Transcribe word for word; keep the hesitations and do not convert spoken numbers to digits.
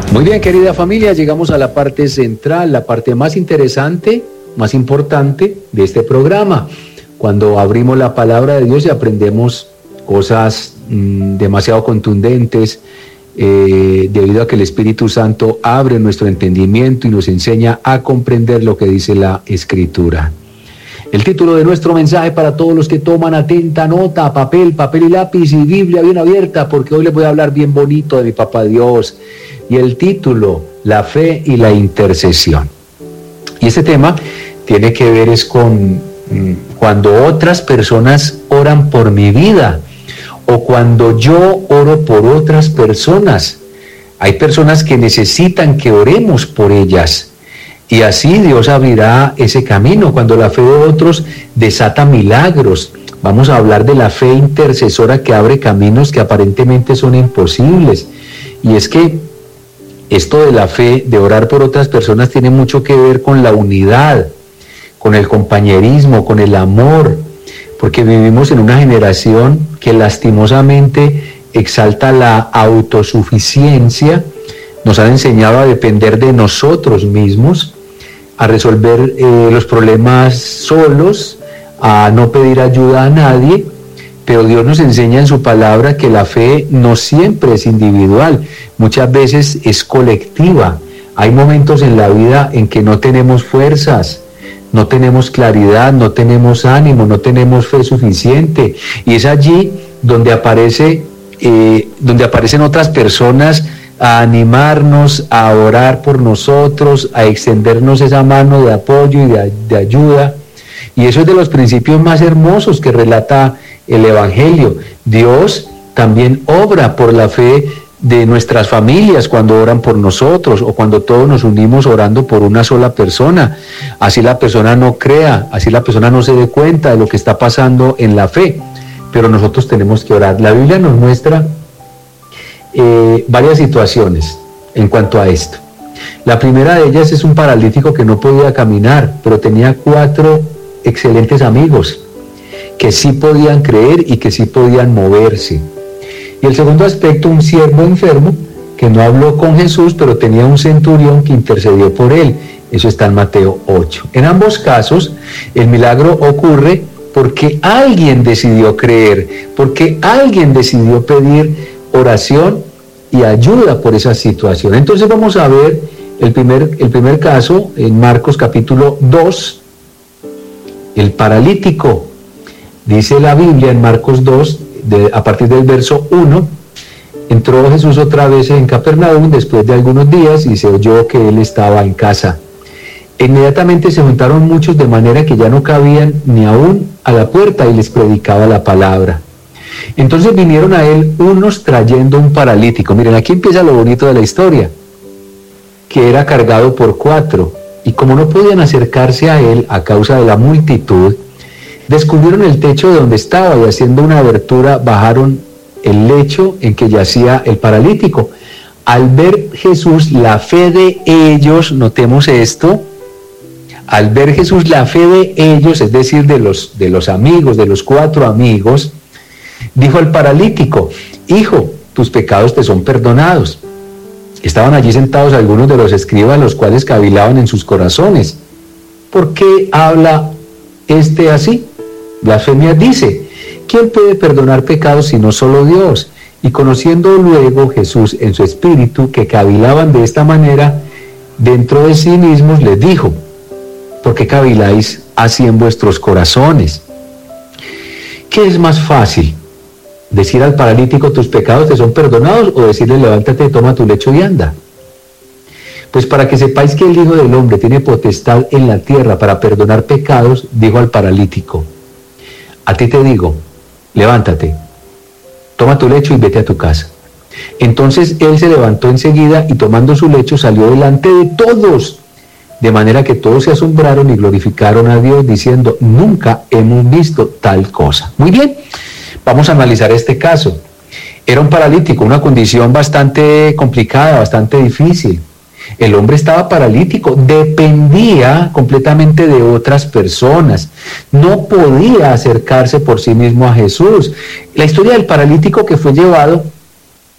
Muy bien, querida familia, llegamos a la parte central, la parte más interesante, más importante de este programa, cuando abrimos la palabra de Dios y aprendemos cosas mmm, demasiado contundentes, eh, debido a que el Espíritu Santo abre nuestro entendimiento y nos enseña a comprender lo que dice la Escritura. El título de nuestro mensaje para todos los que toman atenta nota, papel, papel y lápiz y Biblia bien abierta, porque hoy les voy a hablar bien bonito de mi Papá Dios. Y el título, la fe y la intercesión. Y este tema tiene que ver es con mmm, cuando otras personas oran por mi vida o cuando yo oro por otras personas. Hay personas que necesitan que oremos por ellas y así Dios abrirá ese camino. Cuando la fe de otros desata milagros. Vamos a hablar de la fe intercesora que abre caminos que aparentemente son imposibles. Y es que esto de la fe, de orar por otras personas, tiene mucho que ver con la unidad, con el compañerismo, con el amor, porque vivimos en una generación que lastimosamente exalta la autosuficiencia, nos han enseñado a depender de nosotros mismos, a resolver eh, los problemas solos, a no pedir ayuda a nadie. Pero Dios nos enseña en su palabra que la fe no siempre es individual, muchas veces es colectiva. Hay momentos en la vida en que no tenemos fuerzas, no tenemos claridad, no tenemos ánimo, no tenemos fe suficiente. Y es allí donde aparece, eh, donde aparecen otras personas a animarnos, a orar por nosotros, a extendernos esa mano de apoyo y de, de ayuda. Y eso es de los principios más hermosos que relata el Evangelio. Dios también obra por la fe de nuestras familias cuando oran por nosotros o cuando todos nos unimos orando por una sola persona. Así la persona no crea, así la persona no se dé cuenta de lo que está pasando en la fe, pero nosotros tenemos que orar. La Biblia nos muestra eh, varias situaciones en cuanto a esto. La primera de ellas es un paralítico que no podía caminar, pero tenía cuatro excelentes amigos que sí podían creer y que sí podían moverse. Y el segundo aspecto, un siervo enfermo que no habló con Jesús, pero tenía un centurión que intercedió por él. Eso está en Mateo ocho. En ambos casos, el milagro ocurre porque alguien decidió creer, porque alguien decidió pedir oración y ayuda por esa situación. Entonces vamos a ver el primer, el primer caso en Marcos capítulo dos, el paralítico. Dice la Biblia en Marcos dos, de, a partir del verso uno, entró Jesús otra vez en Capernaum después de algunos días y se oyó que él estaba en casa. Inmediatamente se juntaron muchos de manera que ya no cabían ni aún a la puerta y les predicaba la palabra. Entonces vinieron a él unos trayendo un paralítico. Miren, aquí empieza lo bonito de la historia, que era cargado por cuatro, y como no podían acercarse a él a causa de la multitud, descubrieron el techo de donde estaba y haciendo una abertura bajaron el lecho en que yacía el paralítico. Al ver Jesús la fe de ellos, notemos esto, al ver Jesús la fe de ellos, es decir, de los, de los amigos, de los cuatro amigos, dijo al paralítico: hijo, tus pecados te son perdonados. Estaban allí sentados algunos de los escribas, los cuales cavilaban en sus corazones: ¿por qué habla este así? Blasfemia dice. ¿Quién puede perdonar pecados sino solo Dios? Y conociendo luego Jesús en su espíritu que cavilaban de esta manera dentro de sí mismos, les dijo: ¿por qué caviláis así en vuestros corazones? ¿Qué es más fácil? ¿Decir al paralítico tus pecados te son perdonados, o decirle levántate, toma tu lecho y anda? Pues para que sepáis que el Hijo del Hombre tiene potestad en la tierra para perdonar pecados, dijo al paralítico: a ti te digo, levántate, toma tu lecho y vete a tu casa. Entonces él se levantó enseguida y tomando su lecho salió delante de todos, de manera que todos se asombraron y glorificaron a Dios diciendo: nunca hemos visto tal cosa. Muy bien, vamos a analizar este caso. Era un paralítico, una condición bastante complicada, bastante difícil. El hombre estaba paralítico, dependía completamente de otras personas, no podía acercarse por sí mismo a Jesús. La historia del paralítico que fue llevado